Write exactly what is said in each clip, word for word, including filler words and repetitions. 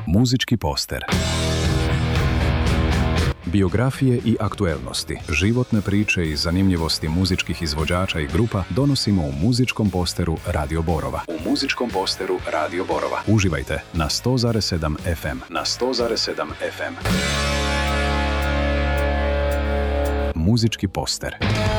Muzički poster. Biografije i aktuelnosti, životne priče i zanimljivosti muzičkih izvođača i grupa donosimo u muzičkom posteru Radio Borova. U muzičkom posteru Radio Borova. Uživajte na sto zarez sedam ef em. Na sto zarez sedam ef em. Muzički poster.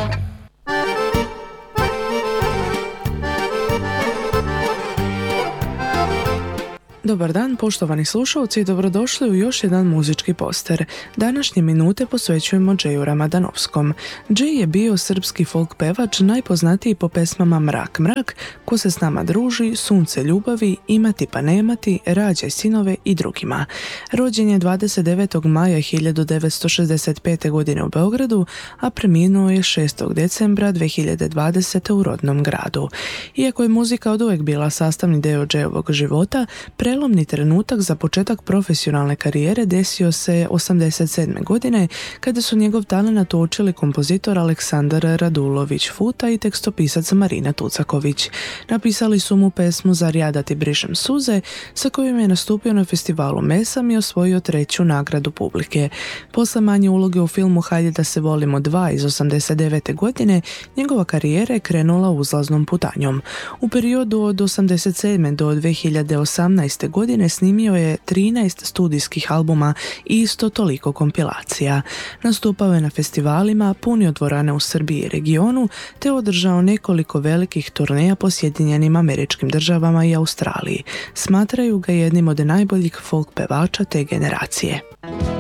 Dobar dan, poštovani slušalci, i dobrodošli u još jedan muzički poster. Današnje minute posvećujemo Džeju Ramadanovskom. Džej je bio srpski folk pevač, najpoznatiji po pesmama Mrak, mrak, Ko se s nama druži, Sunce ljubavi, Imati pa nemati, Rađaj sinove i drugima. Rođen je dvadeset devetog maja hiljadu devetsto šezdeset pete. godine u Beogradu, a preminuo je šestog decembra dve hiljade dvadesete. u rodnom gradu. Iako je muzika oduvijek bila sastavni deo Džejovog života, prelomni trenutak za početak profesionalne karijere desio se osamdeset sedme. godine kada su njegov talenat uočili kompozitor Aleksandar Radulović Futa i tekstopisac Marina Tucaković. Napisali su mu pesmu Zar ja da ti brišem suze, sa kojom je nastupio na festivalu Mesam i osvojio treću nagradu publike. Posle manje uloge u filmu Hajde da se volimo dva iz osamdeset devete. godine, njegova karijera je krenula uzlaznom putanjom. U periodu od osamdeset sedme. do dve hiljade osamnaeste. godine snimio je trinaest studijskih albuma i isto toliko kompilacija. Nastupao je na festivalima, punio dvorane u Srbiji i regionu, te održao nekoliko velikih turneja po Sjedinjenim Američkim Državama i Australiji. Smatraju ga jednim od najboljih folk pevača te generacije.